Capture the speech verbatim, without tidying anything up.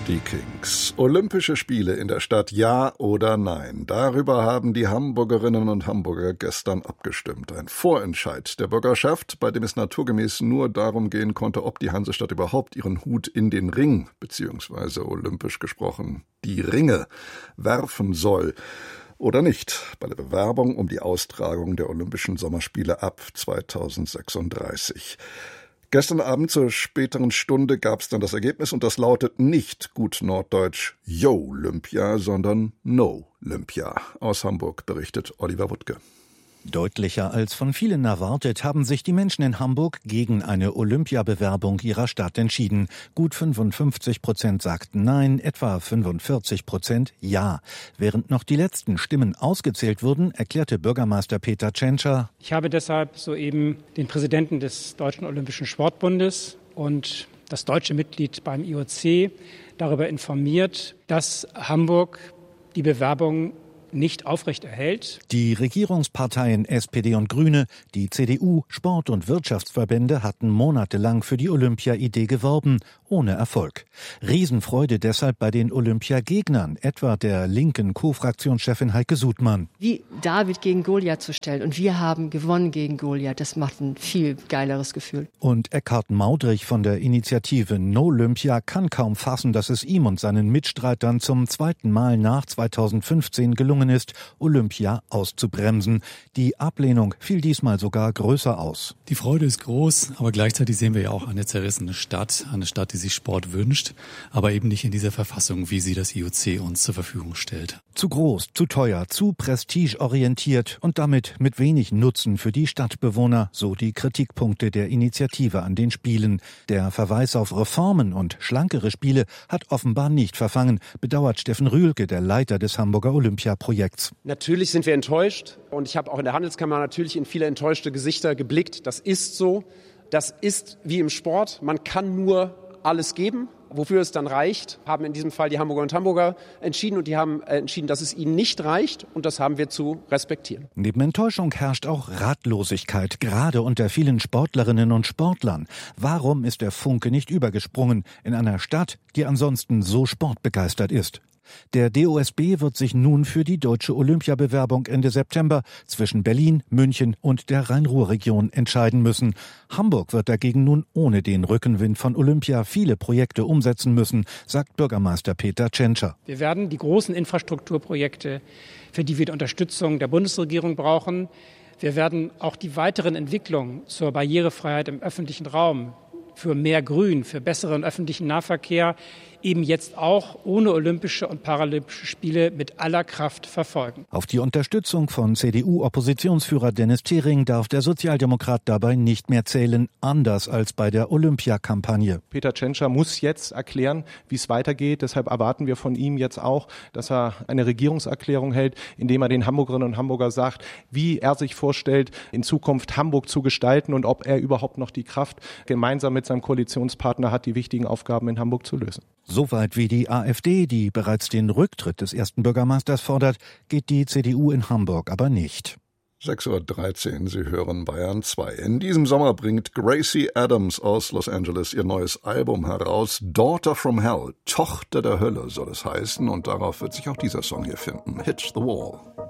Die Kings. Olympische Spiele in der Stadt, ja oder nein? Darüber haben die Hamburgerinnen und Hamburger gestern abgestimmt. Ein Vorentscheid der Bürgerschaft, bei dem es naturgemäß nur darum gehen konnte, ob die Hansestadt überhaupt ihren Hut in den Ring, beziehungsweise olympisch gesprochen, die Ringe, werfen soll. Oder nicht, bei der Bewerbung um die Austragung der Olympischen Sommerspiele ab zweitausendsechsunddreißig. Gestern Abend zur späteren Stunde gab es dann das Ergebnis und das lautet nicht gut norddeutsch Yo-Lympia, sondern No-Lympia. Aus Hamburg berichtet Oliver Wuttke. Deutlicher als von vielen erwartet, haben sich die Menschen in Hamburg gegen eine Olympiabewerbung ihrer Stadt entschieden. Gut fünfundfünfzig Prozent sagten Nein, etwa fünfundvierzig Prozent Ja. Während noch die letzten Stimmen ausgezählt wurden, erklärte Bürgermeister Peter Tschentscher: Ich habe deshalb soeben den Präsidenten des Deutschen Olympischen Sportbundes und das deutsche Mitglied beim I O C darüber informiert, dass Hamburg die Bewerbung nicht aufrechterhält. Die Regierungsparteien S P D und Grüne, die C D U, Sport- und Wirtschaftsverbände hatten monatelang für die Olympia-Idee geworben, ohne Erfolg. Riesenfreude deshalb bei den Olympiagegnern, etwa der linken Co-Fraktionschefin Heike Sudmann. Wie David gegen Goliath zu stellen und wir haben gewonnen gegen Goliath, das macht ein viel geileres Gefühl. Und Eckhard Maudrich von der Initiative No-Lympia kann kaum fassen, dass es ihm und seinen Mitstreitern zum zweiten Mal nach zweitausendfünfzehn gelungen ist, Olympia auszubremsen. Die Ablehnung fiel diesmal sogar größer aus. Die Freude ist groß, aber gleichzeitig sehen wir ja auch eine zerrissene Stadt, eine Stadt, die sich Sport wünscht, aber eben nicht in dieser Verfassung, wie sie das I O C uns zur Verfügung stellt. Zu groß, zu teuer, zu prestigeorientiert und damit mit wenig Nutzen für die Stadtbewohner, so die Kritikpunkte der Initiative an den Spielen. Der Verweis auf Reformen und schlankere Spiele hat offenbar nicht verfangen, bedauert Steffen Rühlke, der Leiter des Hamburger Olympiaprojekts. Natürlich sind wir enttäuscht und ich habe auch in der Handelskammer natürlich in viele enttäuschte Gesichter geblickt. Das ist so. Das ist wie im Sport. Man kann nur alles geben. Wofür es dann reicht, haben in diesem Fall die Hamburger und Hamburger entschieden und die haben entschieden, dass es ihnen nicht reicht und das haben wir zu respektieren. Neben Enttäuschung herrscht auch Ratlosigkeit, gerade unter vielen Sportlerinnen und Sportlern. Warum ist der Funke nicht übergesprungen in einer Stadt, die ansonsten so sportbegeistert ist? Der D O S B wird sich nun für die deutsche Olympiabewerbung Ende September zwischen Berlin, München und der Rhein-Ruhr-Region entscheiden müssen. Hamburg wird dagegen nun ohne den Rückenwind von Olympia viele Projekte umsetzen müssen, sagt Bürgermeister Peter Tschentscher. Wir werden die großen Infrastrukturprojekte, für die wir die Unterstützung der Bundesregierung brauchen. Wir werden auch die weiteren Entwicklungen zur Barrierefreiheit im öffentlichen Raum, für mehr Grün, für besseren öffentlichen Nahverkehr eben jetzt auch ohne Olympische und Paralympische Spiele mit aller Kraft verfolgen. Auf die Unterstützung von C D U-Oppositionsführer Dennis Thering darf der Sozialdemokrat dabei nicht mehr zählen, anders als bei der Olympiakampagne. Peter Tschentscher muss jetzt erklären, wie es weitergeht. Deshalb erwarten wir von ihm jetzt auch, dass er eine Regierungserklärung hält, indem er den Hamburgerinnen und Hamburgern sagt, wie er sich vorstellt, in Zukunft Hamburg zu gestalten und ob er überhaupt noch die Kraft gemeinsam mit seinem Koalitionspartner hat, die wichtigen Aufgaben in Hamburg zu lösen. Soweit wie die AfD, die bereits den Rücktritt des ersten Bürgermeisters fordert, geht die C D U in Hamburg aber nicht. sechs Uhr dreizehn, Sie hören Bayern zwei. In diesem Sommer bringt Gracie Adams aus Los Angeles ihr neues Album heraus. Daughter from Hell, Tochter der Hölle soll es heißen. Und darauf wird sich auch dieser Song hier finden. Hit the Wall.